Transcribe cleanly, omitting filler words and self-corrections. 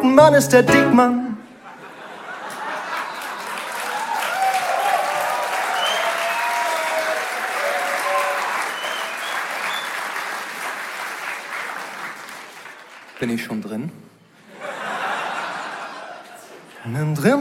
alten Mann ist der Dickmann. Bin ich schon drin? Drin